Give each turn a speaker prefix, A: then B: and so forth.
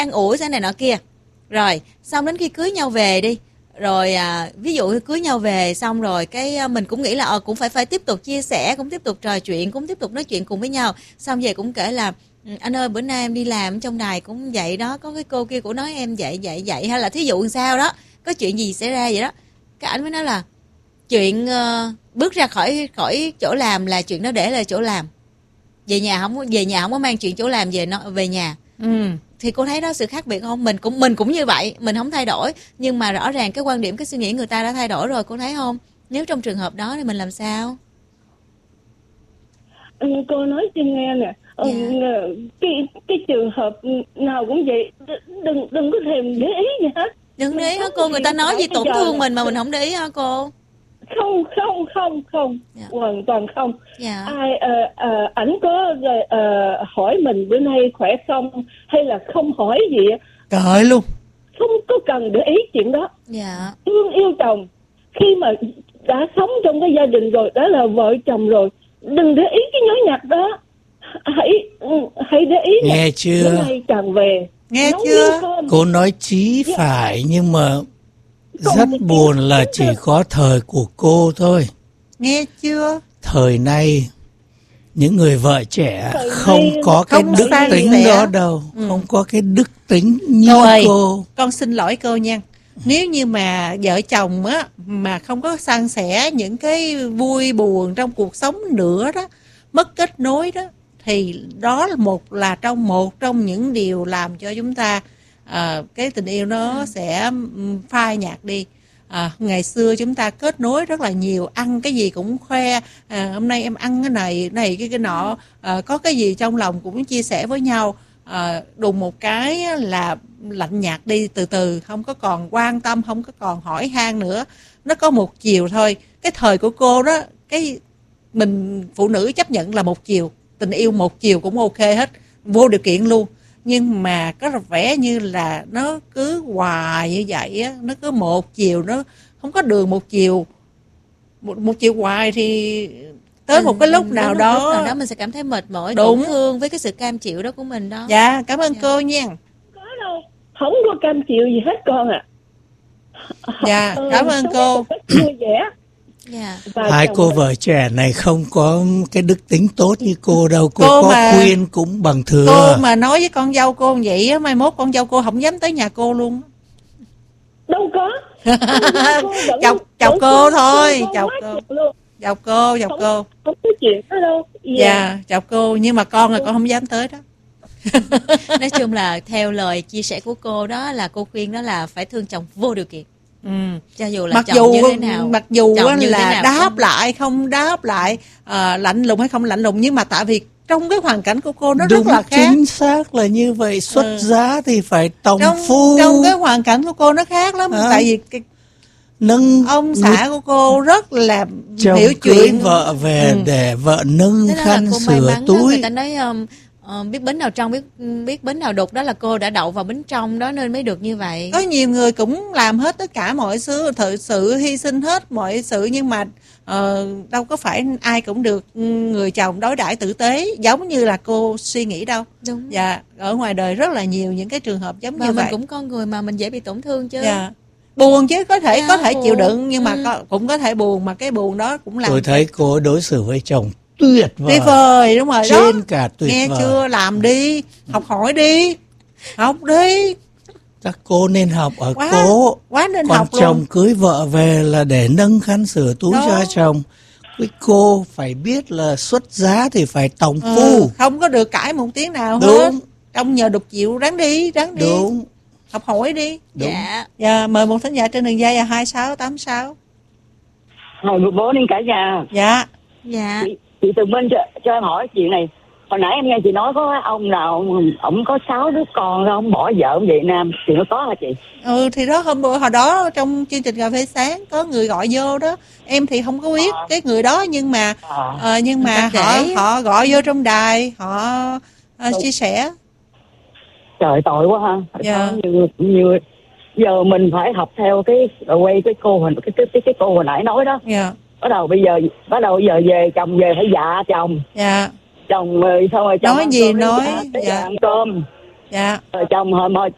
A: an ủi thế này nọ kia. Rồi xong đến khi cưới nhau về đi, rồi ví dụ cưới nhau về xong rồi cái mình cũng nghĩ là cũng phải tiếp tục chia sẻ, cũng tiếp tục trò chuyện, cũng tiếp tục nói chuyện cùng với nhau. Xong về cũng kể là anh ơi bữa nay em đi làm trong đài cũng vậy đó, có cái cô kia cũng nói em vậy, hay là thí dụ sao đó, có chuyện gì xảy ra vậy đó. Cái ảnh mới nói là chuyện bước ra khỏi chỗ làm là chuyện đó để là chỗ làm, về nhà không có mang chuyện chỗ làm về nhà. Thì cô thấy đó sự khác biệt không? Mình cũng như vậy, mình không thay đổi, nhưng mà rõ ràng cái quan điểm, cái suy nghĩ người ta đã thay đổi rồi, cô thấy không? Nếu trong trường hợp đó thì mình làm sao?
B: Cô nói cho nghe nè, cái trường hợp nào cũng vậy, đừng có thèm để ý gì hết.
A: Đừng để ý hả cô? Người ta nói gì tổn thương mình mà mình không để ý hả cô?
B: Không, hoàn toàn không. Ảnh có hỏi mình bữa nay khỏe không, hay là không hỏi gì,
C: cởi luôn,
B: không có cần để ý chuyện đó. Thương yêu chồng, khi mà đã sống trong cái gia đình rồi, đã là vợ chồng rồi, đừng để ý cái nhỏ nhặt đó. Hãy để ý.
C: Nghe chưa?
B: Bữa nay chàng về,
C: nghe chưa? Cô nói chí phải, nhưng mà rất buồn là chỉ có thời của cô thôi. Nghe chưa? Thời nay những người vợ trẻ không có cái đức tính đó đâu. Không có cái đức tính như cô.
D: Con xin lỗi cô nha. Nếu như mà vợ chồng á mà không có san sẻ những cái vui buồn trong cuộc sống nữa đó, mất kết nối đó, thì đó là một trong những điều làm cho chúng ta cái tình yêu nó sẽ phai nhạt đi. Ngày xưa chúng ta kết nối rất là nhiều, ăn cái gì cũng khoe, hôm nay em ăn cái này cái nọ, có cái gì trong lòng cũng chia sẻ với nhau. Đùng một cái là lạnh nhạt đi, từ từ không có còn quan tâm, không có còn hỏi han nữa, nó có một chiều thôi. Cái thời của cô đó, cái mình phụ nữ chấp nhận là một chiều, tình yêu một chiều cũng ok hết, vô điều kiện luôn. Nhưng mà có vẻ như là nó cứ hoài như vậy á, nó cứ một chiều, nó không có đường một chiều hoài, thì tới một cái lúc nào đó
A: mình sẽ cảm thấy mệt mỏi, tổn thương với cái sự cam chịu đó của mình đó.
D: Dạ, cảm ơn cô nha.
B: Có đâu, không có cam chịu gì hết con ạ.
D: Dạ, cảm ơn cô.
B: Vui vẻ.
C: Hai cô vợ trẻ này không có cái đức tính tốt như cô đâu. Cô có khuyên cũng bằng thừa.
D: Cô mà nói với con dâu cô vậy á, mai mốt con dâu cô không dám tới nhà cô luôn.
B: Đâu có.
D: Chào cô thôi, chào cô.
B: Không có chuyện đó đâu.
D: Dạ, chào cô, nhưng mà con là con không dám tới đó.
A: Nói chung là theo lời chia sẻ của cô đó, là cô khuyên đó là phải thương chồng vô điều kiện. Cho dù là chồng như thế nào,
D: mặc dù là đáp lại không đáp lại, lạnh lùng hay không lạnh lùng, nhưng mà tại vì trong cái hoàn cảnh của cô nó rất là khác.
C: Chính xác là như vậy. Xuất giá thì phải tòng phu.
D: Trong cái hoàn cảnh của cô nó khác lắm. Tại vì ông xã của cô rất là hiểu chuyện.
C: Vợ về để vợ nâng khăn sửa túi.
A: Người ta nói biết bính nào trong, biết bính nào đục, đó là cô đã đậu vào bính trong đó nên mới được như vậy.
D: Có nhiều người cũng làm hết tất cả mọi sự hy sinh hết mọi sự, nhưng mà đâu có phải ai cũng được người chồng đối đãi tử tế giống như là cô suy nghĩ đâu.
A: Đúng.
D: Dạ, ở ngoài đời rất là nhiều những cái trường hợp giống như vậy.
A: Mình cũng con người mà, mình dễ bị tổn thương chứ.
D: Dạ. Buồn chứ, có thể chịu đựng, nhưng mà cũng có thể buồn, mà cái buồn đó cũng làm.
C: Tôi thấy cô đối xử với chồng tuyệt
D: vời, đúng rồi.
C: Trên đó, cả tuyệt
D: nghe
C: vời.
D: Chưa, làm đi, học hỏi đi, học đi.
C: Chắc cô nên học ở cô.
D: Quá nên
C: còn
D: học luôn.
C: Chồng cưới vợ về là để nâng khăn sửa túi cho chồng. Cái cô phải biết là xuất giá thì phải tòng phu.
D: Không có được cãi một tiếng nào
C: hết.
D: Trong nhờ đục chịu, ráng đi.
C: Đúng.
D: Học hỏi đi.
C: Đúng.
D: Dạ, mời một thính giả trên đường dây là 2686.
E: Hồi bố đến cả nhà.
D: Dạ.
E: Chị Tường Minh cho em hỏi chuyện này. Hồi nãy em nghe chị nói có ông nào ổng có 6 đứa con rồi ông bỏ vợ ông về Nam, thì nó có hả chị?
D: Thì đó hồi đó trong chương trình cà phê sáng có người gọi vô đó. Em thì không có biết cái người đó, nhưng mà họ gọi vô trong đài, họ chia sẻ.
E: Trời, tội quá ha.
D: Dạ.
E: Nhiều giờ mình phải học theo cái quay cái cô cái cô hồi nãy nói đó.
D: Dạ.
E: Bắt đầu giờ về chồng về phải dạ chồng.
D: Dạ.
E: Chồng rồi xong rồi chồng
D: nói gì nói.
E: Dạ. Ăn cơm.
D: Dạ.
E: Rồi chồng hồi